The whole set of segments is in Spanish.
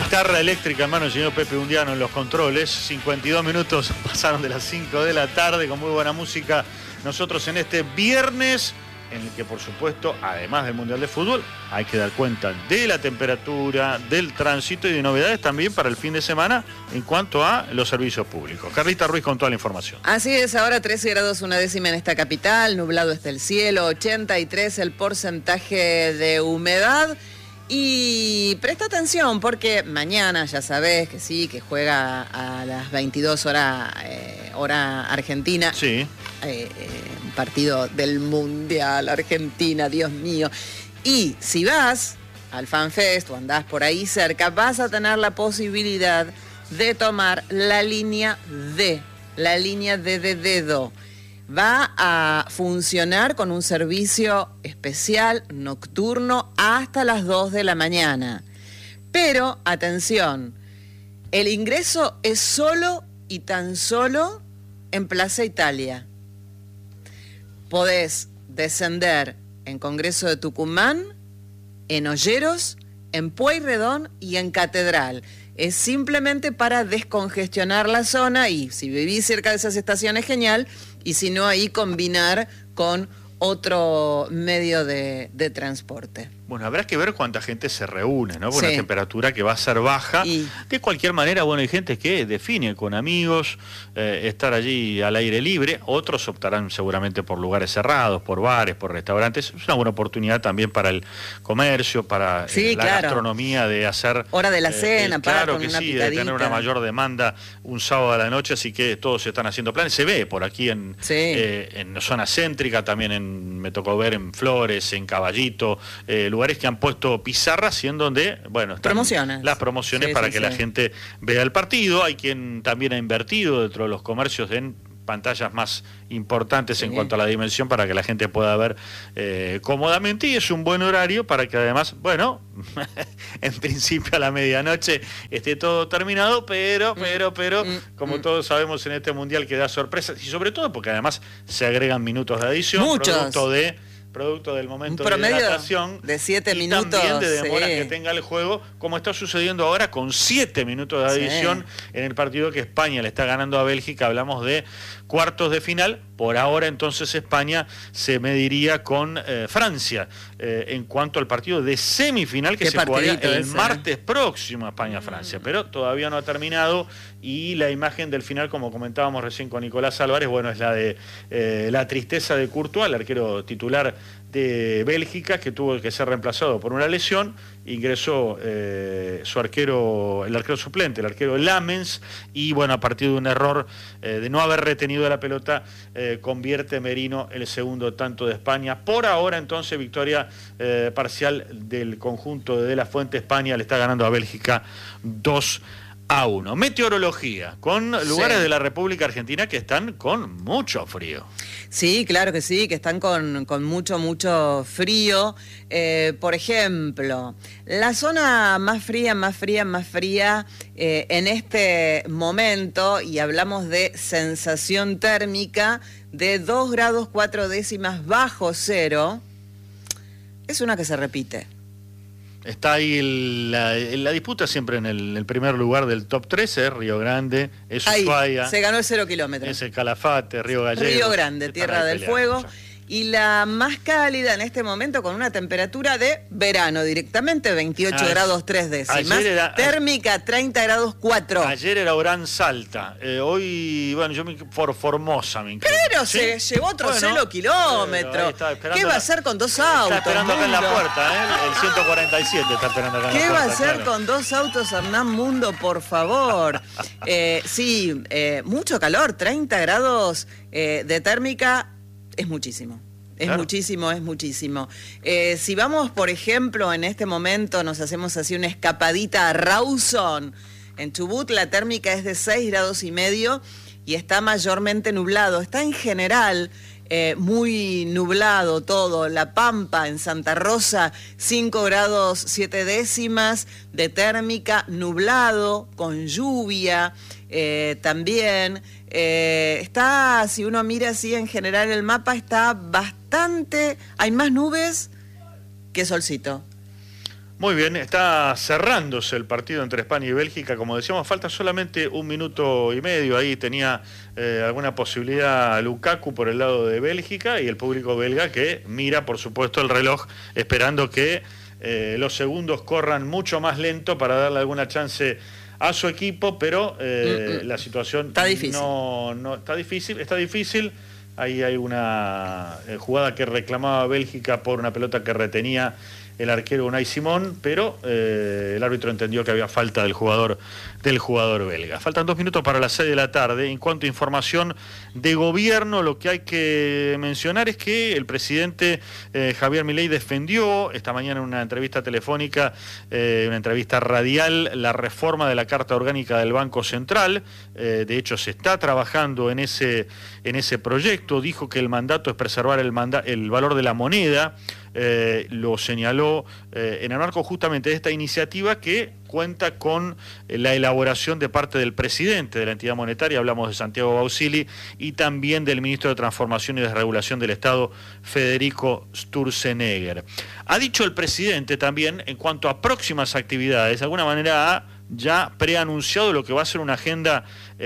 Guitarra eléctrica en mano el señor Pepe Undiano en los controles. 52 minutos pasaron de las 5 de la tarde con muy buena música. Nosotros en este viernes, en el que por supuesto, además del Mundial de Fútbol, hay que dar cuenta de la temperatura, del tránsito y de novedades también para el fin de semana en cuanto a los servicios públicos. Carlita Ruiz con toda la información. Así es, ahora 13 grados una décima en esta capital, nublado está el cielo, 83 el porcentaje de humedad. Y presta atención porque mañana ya sabés que sí, que juega a las 22 hora argentina. Sí. Partido del Mundial Argentina, Dios mío. Y si vas al FanFest o andás por ahí cerca, vas a tener la posibilidad de tomar la línea D, de dedo. Va a funcionar con un servicio especial nocturno hasta las 2 de la mañana. Pero, atención, el ingreso es solo y tan solo en Plaza Italia. Podés descender en Congreso de Tucumán, en Olleros, en Pueyrredón y en Catedral. Es simplemente para descongestionar la zona y si vivís cerca de esas estaciones, genial. Y si no, ahí combinar con otro medio de transporte. Bueno, habrá que ver cuánta gente se reúne, ¿no? Por una temperatura que va a ser baja. Y de cualquier manera, bueno, hay gente que define con amigos estar allí al aire libre. Otros optarán seguramente por lugares cerrados, por bares, por restaurantes. Es una buena oportunidad también para el comercio, para la gastronomía de hacer... Hora de la cena, para claro que sí, de tener una mayor demanda un sábado a la noche, así que todos están haciendo planes. Se ve por aquí en zona céntrica, también me tocó ver en Flores, en Caballito, lugares que han puesto pizarras y en donde, bueno, están las promociones para que la gente vea el partido. Hay quien también ha invertido dentro de los comercios en pantallas más importantes en cuanto a la dimensión para que la gente pueda ver cómodamente, y es un buen horario para que además, bueno, en principio a la medianoche esté todo terminado, pero como todos sabemos en este mundial que da sorpresas, y sobre todo porque además se agregan minutos de adición, producto del momento de dilatación de 7 minutos y también de demora que tenga el juego, como está sucediendo ahora con 7 minutos de adición en el partido que España le está ganando a Bélgica. Hablamos de cuartos de final. Por ahora entonces España se mediría con Francia en cuanto al partido de semifinal que se jugaría el martes próximo, España-Francia, pero todavía no ha terminado. Y la imagen del final, como comentábamos recién con Nicolás Álvarez, bueno, es la de la tristeza de Courtois, el arquero titular de Bélgica, que tuvo que ser reemplazado por una lesión. Ingresó el arquero suplente, el arquero Lamens, y bueno, a partir de un error de no haber retenido la pelota, convierte Merino el segundo tanto de España. Por ahora entonces victoria parcial del conjunto de La Fuente. España le está ganando a Bélgica 2-1. Meteorología, con lugares de la República Argentina que están con mucho frío. Sí, claro que sí, que están con mucho frío. Por ejemplo, la zona más fría en este momento, y hablamos de sensación térmica de 2 grados 4 décimas bajo cero, es una que se repite. Está ahí la disputa siempre en el primer lugar del top 13, Río Grande, es Ushuaia. Se ganó el 0 kilómetros. Es el Calafate, Río Gallegos. Río Grande, Tierra del Fuego. Y la más cálida en este momento con una temperatura de verano directamente, 28 grados 3 décimas. Térmica 30 grados 4. Ayer era Orán Salta. Hoy, bueno, yo por Formosa me incluyo. Pero se llevó otro 0 kilómetros. ¿Qué va a hacer con 2 autos? Está esperando acá en la puerta, el 147 está esperando acá en la puerta. ¿Qué va a hacer con 2 autos, Hernán Mundo, por favor? Mucho calor, 30 grados de térmica. Es muchísimo. Es muchísimo. Si vamos, por ejemplo, en este momento nos hacemos así una escapadita a Rawson. En Chubut la térmica es de 6 grados y medio y está mayormente nublado. Está en general muy nublado todo. La Pampa, en Santa Rosa, 5 grados 7 décimas de térmica, nublado, con lluvia también. Está, si uno mira así en general el mapa, está bastante, hay más nubes que solcito. Muy bien, está cerrándose el partido entre España y Bélgica, como decíamos, falta solamente 1 minuto y medio, ahí tenía alguna posibilidad Lukaku por el lado de Bélgica y el público belga que mira, por supuesto, el reloj esperando que los segundos corran mucho más lento para darle alguna chance a su equipo, pero la situación está difícil. Está difícil. Ahí hay una jugada que reclamaba Bélgica por una pelota que retenía el arquero Unai Simón, pero el árbitro entendió que había falta del jugador belga. Faltan 2 minutos para las 6 de la tarde. En cuanto a información de gobierno, lo que hay que mencionar es que el presidente Javier Milei defendió esta mañana en una entrevista telefónica, una entrevista radial, la reforma de la Carta Orgánica del Banco Central. De hecho, se está trabajando en ese proyecto. Dijo que el mandato es preservar el valor de la moneda. Lo señaló en el marco justamente de esta iniciativa que cuenta con la elaboración de parte del presidente de la entidad monetaria, hablamos de Santiago Bausili, y también del ministro de Transformación y Desregulación del Estado, Federico Sturzenegger. Ha dicho el presidente también, en cuanto a próximas actividades, de alguna manera ha ya preanunciado lo que va a ser una agenda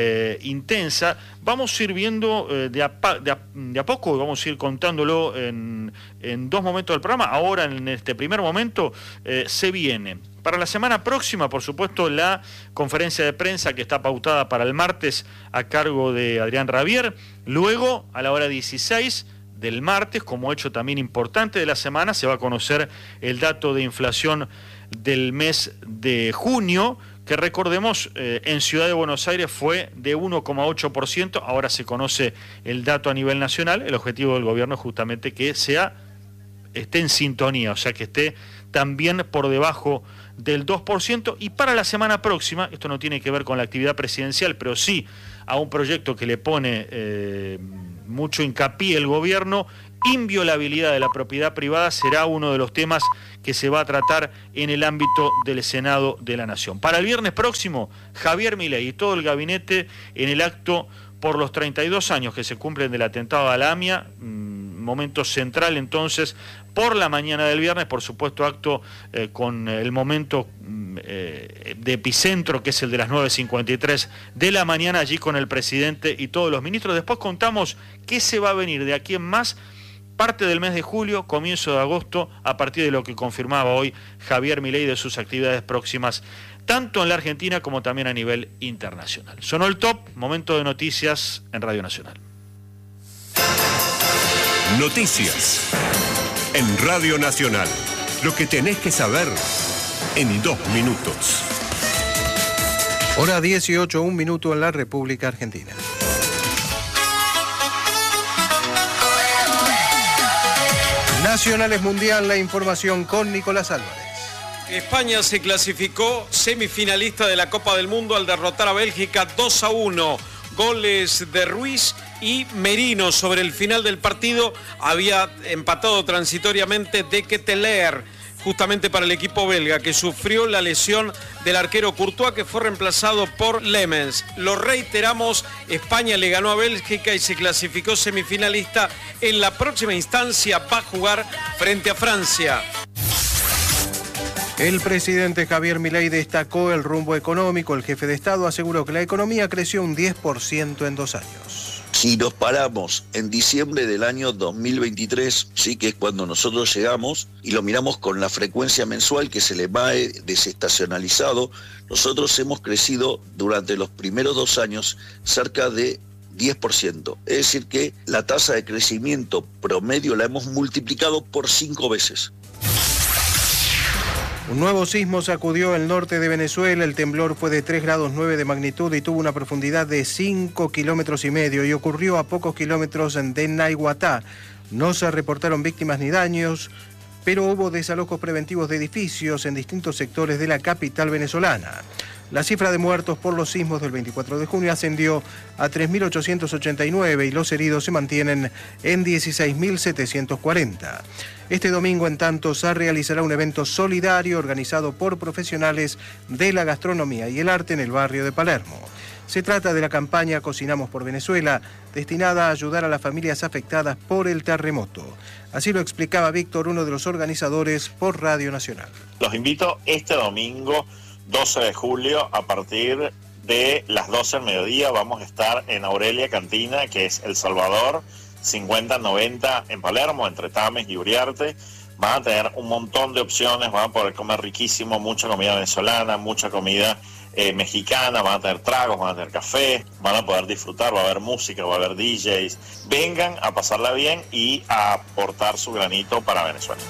intensa. Vamos a ir viendo de a poco, vamos a ir contándolo en 2 momentos del programa. Ahora, en este primer momento, se viene para la semana próxima, por supuesto, la conferencia de prensa que está pautada para el martes a cargo de Adrián Rabier. Luego, a la hora 16 del martes, como hecho también importante de la semana, se va a conocer el dato de inflación del mes de junio, que recordemos, en Ciudad de Buenos Aires fue de 1,8%, ahora se conoce el dato a nivel nacional. El objetivo del gobierno es justamente que esté en sintonía, o sea, que esté también por debajo del 2%, y para la semana próxima, esto no tiene que ver con la actividad presidencial, pero sí a un proyecto que le pone mucho hincapié el gobierno, inviolabilidad de la propiedad privada será uno de los temas que se va a tratar en el ámbito del Senado de la Nación. Para el viernes próximo, Javier Milei y todo el gabinete en el acto por los 32 años que se cumplen del atentado a la AMIA, momento central entonces por la mañana del viernes, por supuesto acto con el momento de epicentro, que es el de las 9:53 de la mañana, allí con el presidente y todos los ministros. Después contamos qué se va a venir de aquí en más, parte del mes de julio, comienzo de agosto, a partir de lo que confirmaba hoy Javier Milei de sus actividades próximas, tanto en la Argentina como también a nivel internacional. Sonó el top, momento de noticias en Radio Nacional. Noticias en Radio Nacional. Lo que tenés que saber en 2 minutos. Hora 18, 1 minuto en la República Argentina. Nacionales Mundial, la información con Nicolás Álvarez. España se clasificó semifinalista de la Copa del Mundo al derrotar a Bélgica 2-1. Goles de Ruiz y Merino. Sobre el final del partido había empatado transitoriamente De Ketelaere, justamente para el equipo belga, que sufrió la lesión del arquero Courtois, que fue reemplazado por Lemens. Lo reiteramos, España le ganó a Bélgica y se clasificó semifinalista. En la próxima instancia va a jugar frente a Francia. El presidente Javier Milei destacó el rumbo económico. El jefe de Estado aseguró que la economía creció un 10% en 2 años. Si nos paramos en diciembre del año 2023, sí, que es cuando nosotros llegamos, y lo miramos con la frecuencia mensual que se le va desestacionalizado, nosotros hemos crecido durante los primeros 2 años cerca de 10%. Es decir que la tasa de crecimiento promedio la hemos multiplicado por 5 veces. Un nuevo sismo sacudió el norte de Venezuela. El temblor fue de 3,9 grados de magnitud y tuvo una profundidad de 5,5 kilómetros y ocurrió a pocos kilómetros de Naiguatá. No se reportaron víctimas ni daños, pero hubo desalojos preventivos de edificios en distintos sectores de la capital venezolana. La cifra de muertos por los sismos del 24 de junio ascendió a 3.889 y los heridos se mantienen en 16.740. Este domingo, en tanto, se realizará un evento solidario organizado por profesionales de la gastronomía y el arte en el barrio de Palermo. Se trata de la campaña Cocinamos por Venezuela, destinada a ayudar a las familias afectadas por el terremoto. Así lo explicaba Víctor, uno de los organizadores, por Radio Nacional. Los invito este domingo 12 de julio a partir de las 12 del mediodía. Vamos a estar en Aurelia Cantina, que es El Salvador, 50-90 en Palermo, entre Tames y Uriarte. Van a tener un montón de opciones, van a poder comer riquísimo, mucha comida venezolana, mucha comida mexicana, van a tener tragos, van a tener café, van a poder disfrutar, va a haber música, va a haber DJs. Vengan a pasarla bien y a aportar su granito para Venezuela.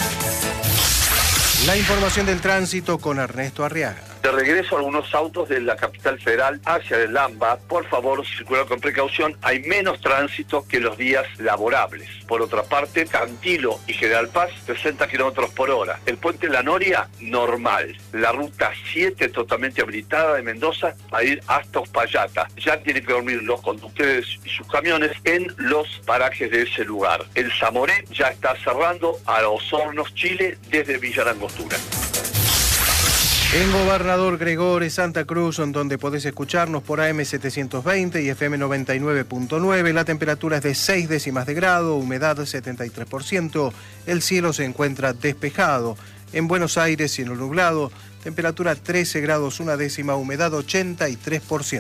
La información del tránsito con Ernesto Arriaga. De regreso, algunos autos de la capital federal hacia el AMBA, por favor, circular con precaución. Hay menos tránsito que los días laborables. Por otra parte, Cantilo y General Paz, 60 kilómetros por hora. El puente La Noria, normal. La ruta 7, totalmente habilitada de Mendoza, a ir hasta Uspallata. Ya tienen que dormir los conductores y sus camiones en los parajes de ese lugar. El Zamoré ya está cerrando a Los Hornos, Chile, desde Villa Langostura. En Gobernador Gregores, Santa Cruz, donde podés escucharnos por AM 720 y FM 99.9, la temperatura es de 6 décimas de grado, humedad 73%, el cielo se encuentra despejado. En Buenos Aires, cielo nublado, temperatura 13 grados 1 décima, humedad 83%.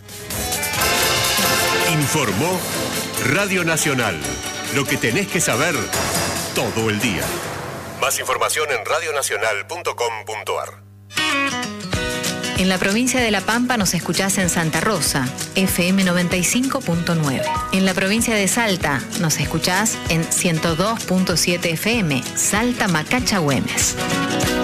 Informó Radio Nacional, lo que tenés que saber todo el día. Más información en radionacional.com.ar. En la provincia de La Pampa nos escuchás en Santa Rosa, FM 95.9. En la provincia de Salta nos escuchás en 102.7 FM, Salta Macacha Güemes.